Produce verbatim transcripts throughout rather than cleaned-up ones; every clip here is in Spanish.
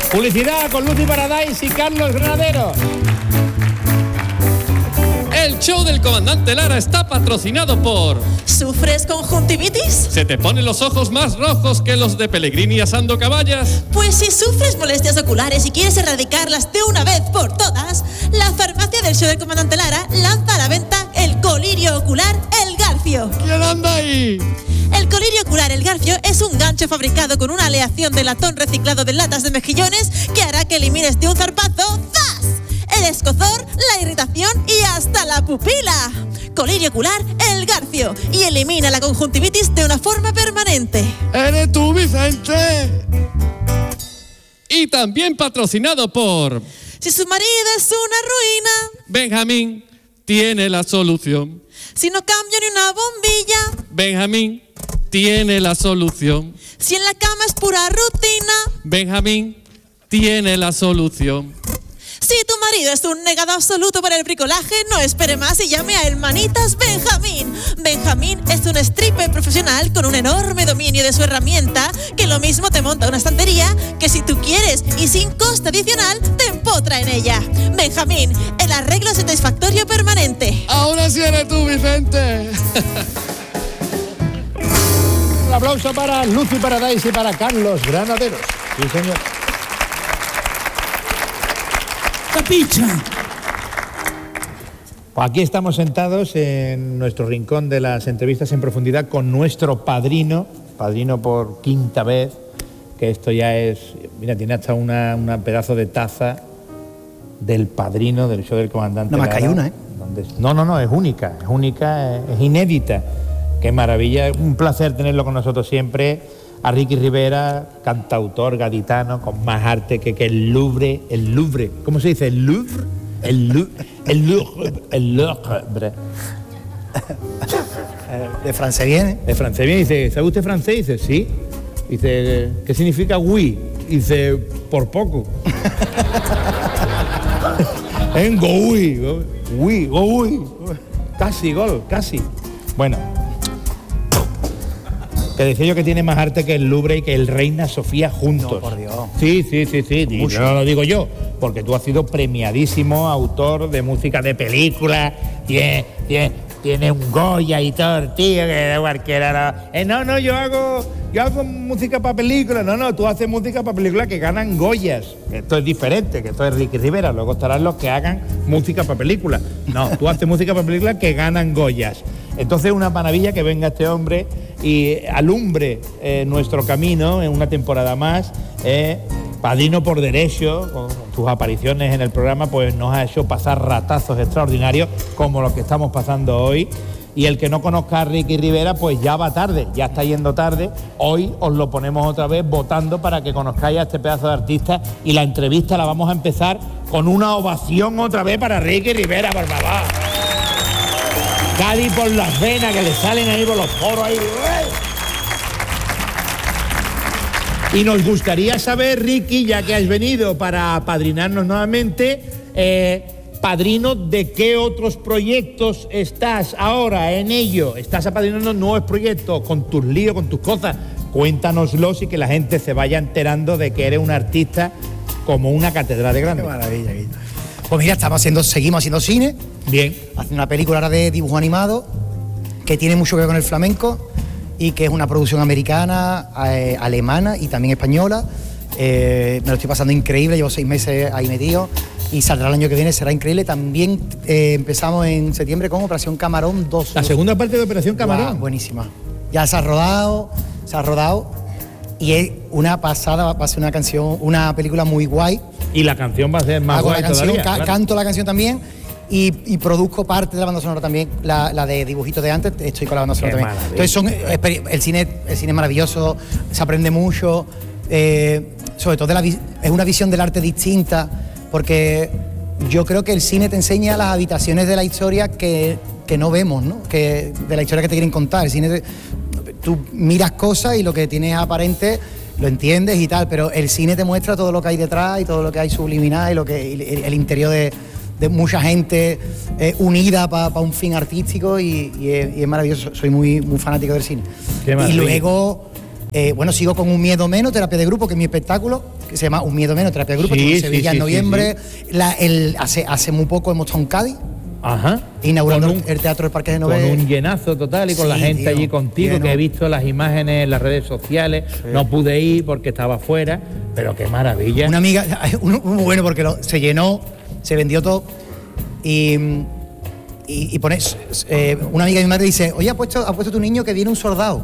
Publicidad con Lucy Paradise y Carlos Granadero. El show del comandante Lara está patrocinado por... ¿Sufres conjuntivitis? ¿Se te ponen los ojos más rojos que los de Pellegrini asando caballas? Pues si sufres molestias oculares y quieres erradicarlas de una vez por todas, la farmacia del show del comandante Lara lanza a la venta el colirio ocular El Garfio. ¿Quién anda ahí? El colirio ocular El Garfio es un gancho fabricado con una aleación de latón reciclado de latas de mejillones que hará que elimines de un zarpazo ¡zas! El escozor, la irritación y hasta la pupila. Colirio ocular El Garfio y elimina la conjuntivitis de una forma permanente. ¡Eres tú, Vicente! Y también patrocinado por... Si su marido es una ruina, Benjamín tiene la solución. si no cambia ni una bombilla, Benjamín tiene la solución. si en la cama es pura rutina, Benjamín tiene la solución. si tu marido es un negado absoluto para el bricolaje, no espere más y llame a Hermanitas Benjamín. Benjamín es un stripper profesional con un enorme dominio de su herramienta que lo mismo te monta una estantería que si tú quieres y sin coste adicional te empotra en ella. Benjamín, el arreglo satisfactorio permanente. Ahora sí eres tú, Vicente. Un aplauso para Lucy Paradise y para Carlos Granaderos. Sí, señor. Capicha. Pues aquí estamos sentados en nuestro rincón de las entrevistas en profundidad con nuestro padrino, padrino por quinta vez, que esto ya es, mira, tiene hasta una, una pedazo de taza del padrino del show del comandante. No me ha Lara, caído una, ¿eh? Donde, no, no, no, es única, es única, es, es inédita. Qué maravilla, un placer tenerlo con nosotros siempre. A Ricky Rivera, cantautor gaditano con más arte que, que el Louvre, el Louvre, ¿cómo se dice? El Louvre, el Louvre, el Louvre, el Louvre. De francés viene. De francés viene, dice, ¿sabe usted francés? Dice, sí. Dice, ¿qué significa oui? Dice, por poco. En go oui, oui, go oui. Casi gol, casi. Bueno. Que decía yo que tiene más arte que el Louvre y que el Reina Sofía juntos. No, por Dios. Sí, sí, sí, sí. Y no lo digo yo, porque tú has sido premiadísimo autor de música de películas. Tiene, tiene, tiene un Goya y todo, tío, que cualquiera no. Eh, no, no, yo hago, yo hago música para películas. No, no, tú haces música para películas que ganan Goyas. Esto es diferente, que esto es Ricky Rivera. Luego estarán los que hagan música para películas. No, tú haces música para películas que ganan Goyas. Entonces, una maravilla que venga este hombre y alumbre eh, nuestro camino en una temporada más. Eh, padrino por derecho, con tus apariciones en el programa, pues nos ha hecho pasar ratazos extraordinarios como los que estamos pasando hoy. Y el que no conozca a Ricky Rivera, pues ya va tarde, ya está yendo tarde. Hoy os lo ponemos otra vez votando para que conozcáis a este pedazo de artista. Y la entrevista la vamos a empezar con una ovación otra vez para Ricky Rivera, por favor. Cádiz por las venas, que le salen ahí por los poros ahí. Y nos gustaría saber, Ricky, ya que has venido para apadrinarnos nuevamente, eh, padrino, ¿de qué otros proyectos estás ahora en ello? ¿Estás apadrinando nuevos proyectos con tus líos, con tus cosas? Cuéntanoslos y que la gente se vaya enterando de que eres un artista como una catedral de grande. Qué maravilla, Guillo. Pues mira, estamos haciendo, seguimos haciendo cine. Bien. Haciendo una película ahora de dibujo animado que tiene mucho que ver con el flamenco y que es una producción americana, eh, alemana y también española. Eh, me lo estoy pasando increíble, llevo seis meses ahí metido y saldrá el año que viene, será increíble. También eh, empezamos en septiembre con Operación Camarón dos. La segunda parte de Operación Camarón. Wow, buenísima. Ya se ha rodado, se ha rodado y es una pasada, va a ser una canción, una película muy guay. Y la canción va a ser más Hago guay la canción, todavía. ca- Claro. Canto la canción también y, y produzco parte de la banda sonora también, la, la de dibujitos de antes, estoy con la banda sonora Qué también. maravilla. Entonces son, eh, exper- el cine, el cine es maravilloso, se aprende mucho, eh, sobre todo de la, vi- es una visión del arte distinta, porque yo creo que el cine te enseña las habitaciones de la historia que, que no vemos, ¿no? Que, de la historia que te quieren contar. El cine te- tú miras cosas y lo que tienes aparente lo entiendes y tal, pero el cine te muestra todo lo que hay detrás y todo lo que hay subliminal y lo que el, el interior de, de mucha gente eh, unida para pa un fin artístico y, y, es, y es maravilloso. Soy muy, muy fanático del cine. Qué Y maravilla. luego Eh, bueno, sigo con Un Miedo Menos, terapia de grupo, que es mi espectáculo, que se llama Un Miedo Menos, terapia de grupo, Sí, que en sí, Sevilla sí, en sí, noviembre. La, el, hace, hace muy poco hemos estado en Cádiz, Ajá. inaugurando Con un- el Teatro del Parque de Con Novel. un llenazo total y con Sí, la gente tío, allí contigo, lleno. que he visto las imágenes en las redes sociales. No pude ir porque estaba fuera, pero qué maravilla. Una amiga, uno- muy bueno porque lo- se llenó, se vendió todo y, y, y pones, eh, una amiga de mi madre dice, oye, ha puesto, ha puesto tu niño que viene un soldado.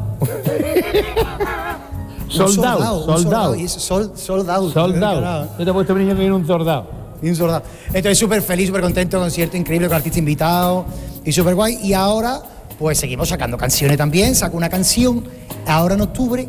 Un Soldado, un soldado. Y es sol, soldado. Soldado. Yo te he puesto un niño que viene un soldado. Y un soldado. Entonces súper feliz, súper contento, concierto increíble con artista invitado y súper guay. Y ahora, pues seguimos sacando canciones también. Saco una canción ahora en octubre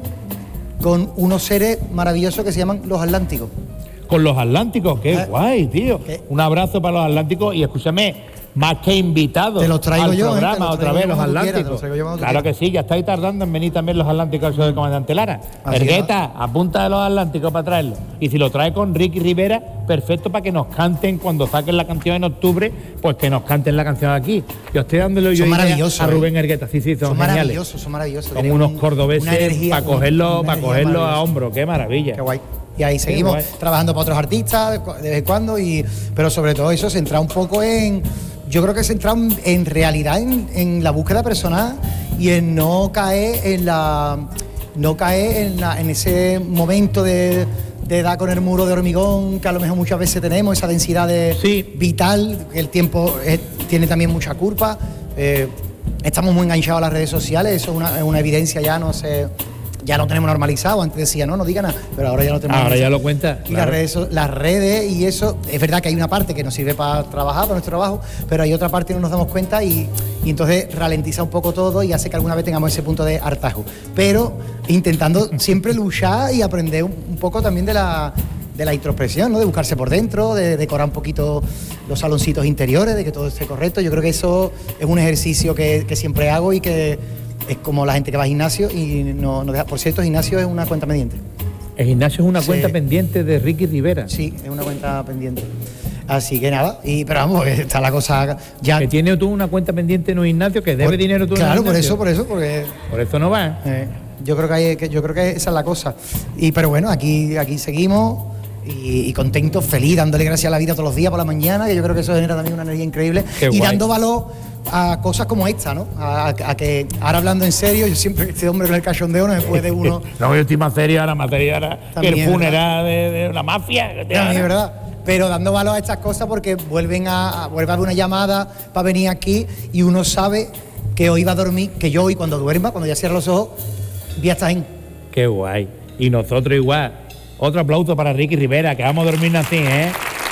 con unos seres maravillosos que se llaman Los Atlánticos. Con los Atlánticos, qué ¿Eh? guay, tío. ¿Qué? Un abrazo para los Atlánticos y escúchame, más que invitados Te los traigo al yo, ¿eh? Te programa los otra traigo vez, yo los cuando tú quieras, te Atlánticos. los traigo yo cuando tú Claro que quieras. sí, ya estáis tardando en venir también los Atlánticos, eso del comandante Lara. Así Ergueta, apunta de los Atlánticos para traerlo. Y si lo trae con Ricky Rivera, perfecto para que nos canten cuando saquen la canción en octubre, pues que nos canten la canción aquí. Yo estoy dándole yo Son idea maravillosos, a ¿eh? Rubén Ergueta, sí, sí, son, Son geniales. maravillosos, son maravillosos. Son Tienen unos un- cordobeses una energía- para cogerlo, una para energía cogerlo a maravillosa. hombro, qué maravilla. Qué guay. Y ahí seguimos guay. trabajando para otros artistas de cu- de vez en cuando, y, pero sobre todo eso, centrado un poco en. Yo creo que centrado en, en realidad en, en la búsqueda personal y en no caer en la. No caer en, la- en ese momento de, de dar con el muro de hormigón que a lo mejor muchas veces tenemos, esa densidad de Sí. vital, que el tiempo es- tiene también mucha culpa. Eh, estamos muy enganchados a las redes sociales, eso es una, es una evidencia ya, no sé. Ya lo tenemos normalizado, antes decía, no, no diga nada, pero ahora ya lo tenemos Ahora ya normalizado. lo cuenta. Y las redes, so- las redes y eso, es verdad que hay una parte que nos sirve para trabajar, para nuestro trabajo, pero hay otra parte que no nos damos cuenta y, y entonces ralentiza un poco todo y hace que alguna vez tengamos ese punto de hartazgo. Pero intentando siempre luchar y aprender un, un poco también de la, de la introspección, ¿no? De buscarse por dentro, de decorar un poquito los saloncitos interiores, de que todo esté correcto. Yo creo que eso es un ejercicio que, que siempre hago y que es como la gente que va al gimnasio y no, no deja. Por cierto, el gimnasio es una cuenta pendiente. El gimnasio es una Sí. cuenta pendiente de Ricky Rivera. Sí, es una cuenta pendiente. Así que nada, y pero vamos, está la cosa ya. Que tiene tú una cuenta pendiente en un gimnasio, que debe Por- dinero tú en un Claro, por gimnasio. eso, por eso, porque Por eso no va. eh, yo creo que hay, que yo creo que esa es la cosa. Y pero bueno, aquí aquí seguimos y, y contentos, feliz, dándole gracias a la vida todos los días por la mañana, que yo creo que eso genera también una energía increíble. Qué y guay. dando valor a cosas como esta, ¿no? A, a que ahora hablando en serio, yo siempre este hombre con el cachondeo no me puede uno. No, yo estoy más serio ahora, más serio ahora que También, el ¿verdad? funeral de, de una mafia. que te A mí, haga. ¿verdad? Pero dando valor a estas cosas porque vuelven a, a- vuelve a haber una llamada para venir aquí y uno sabe que hoy va a dormir, que yo hoy cuando duerma, cuando ya cierre los ojos, voy a estar en. Qué guay. Y nosotros igual. Otro aplauso para Ricky Rivera, que vamos a dormir así, ¿eh?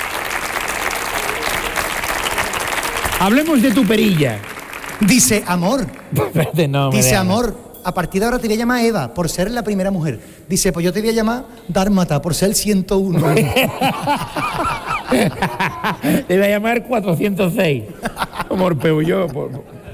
Hablemos de tu perilla. Dice, amor, Espérate, no, me dice, deja. amor, a partir de ahora te voy a llamar Eva por ser la primera mujer. Dice, pues yo te voy a llamar Dármata por ser el ciento uno. Te voy a llamar cuatrocientos seis. Como el Peugeot. por-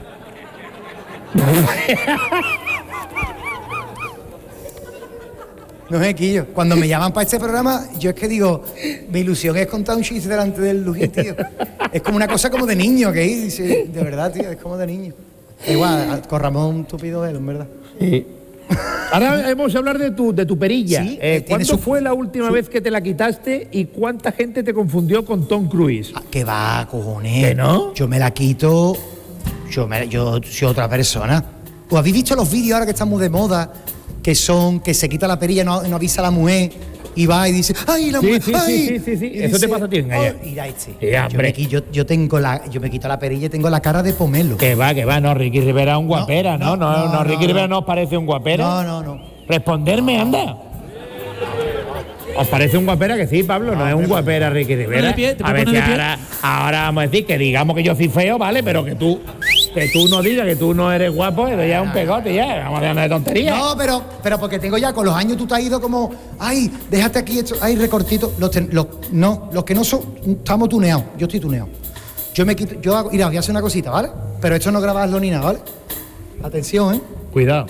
No es Quillo. Cuando me llaman para este programa, yo es que digo, mi ilusión es contar un chiste delante del Luis, tío. Es como una cosa como de niño, que dice, de verdad, tío, es como de niño. Igual, con Ramón Tupido él, en verdad. Sí. Ahora hemos a hablar de tu, de tu perilla. Sí, Eh, eh, tiene ¿Cuándo su- fue la última su- vez que te la quitaste y cuánta gente te confundió con Tom Cruise? Ah, ¿qué va, cojones? ¿Que no? Yo me la quito, yo, me, yo soy otra persona. ¿Os habéis visto los vídeos ahora que están muy de moda? Que son, que se quita la perilla y no, no avisa a la mujer y va y dice, ¡ay, la Sí, mujer! sí, ay! sí, sí, sí. Y Eso te pasa a ti, Gaya. "Oh", mira este. Sí, yo, hombre. me, qui- yo, yo tengo la, yo me quito la perilla y tengo la cara de pomelo. Que va, que va, no, Ricky Rivera es un guapera, ¿no? No, no, no, no, Ricky no. Rivera no os parece un guapera. No, no, no. Responderme, anda. ¿Os parece un guapera? Que sí, Pablo, no, es un guapera Ricky Rivera. de pie, te a ver, pones si de pie. ahora, ahora vamos a decir que digamos que yo soy feo, ¿vale? Pero que tú, que tú no digas que tú no eres guapo, eso ya es un pegote, ya. Vamos a dejarnos de tonterías. No, pero, pero porque tengo ya, con los años tú te has ido como, ay, déjate aquí esto, ay, recortito. Los, ten- los- no, los que no son, estamos tuneados, yo estoy tuneado. Yo me quito, yo hago, mira, voy a hacer una cosita, ¿vale? Pero esto no grabaslo ni nada, ¿vale? Atención, ¿eh? Cuidado.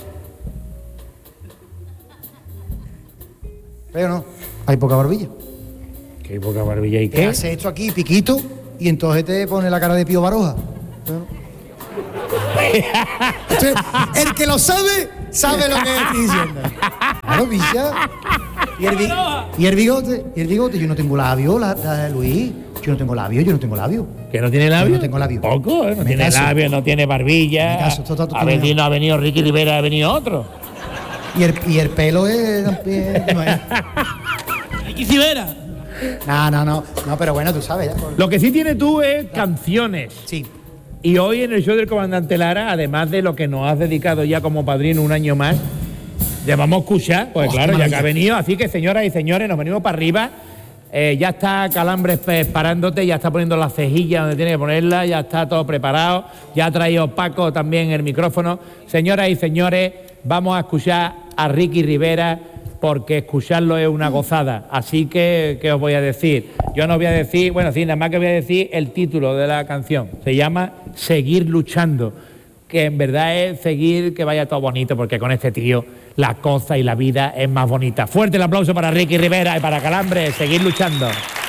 Pero no, hay poca barbilla. Qué poca barbilla y Te qué. hace esto aquí, piquito, y entonces te pone la cara de Pío Baroja. Entonces, el que lo sabe, sabe lo que estoy diciendo. Claro, picha. Y el, bi- y el bigote, y el bigote, yo no tengo labio, la, la, Luis. Yo no tengo labio, yo no tengo labio. ¿Que no tiene labio? Yo no tengo labio. Poco, ¿eh? No Me tiene caso. labio, no tiene barbilla. Me caso, todo, todo, a ver todo. si no ha venido Ricky Rivera, ha venido otro. Y el, y el pelo es también. No, es. Ricky Rivera. no, no, no, no, pero bueno, tú sabes. Ya, por- Lo que sí tienes tú es canciones. Sí. Y hoy en el show del Comandante Lara, además de lo que nos has dedicado ya como padrino un año más, ya vamos a escuchar, pues Oh, claro, qué ya que ha maravilla. venido. Así que, señoras y señores, nos venimos para arriba. Eh, ya está Calambres pues, parándote, ya está poniendo las cejillas donde tiene que ponerlas, ya está todo preparado, ya ha traído Paco también el micrófono. Señoras y señores, vamos a escuchar a Ricky Rivera, porque escucharlo es una gozada. Así que, ¿qué os voy a decir? Yo no voy a decir, bueno, sí, nada más que voy a decir el título de la canción. Se llama Seguir luchando, que en verdad es seguir que vaya todo bonito, porque con este tío la cosa y la vida es más bonita. Fuerte el aplauso para Ricky Rivera y para Calambres. Seguir luchando.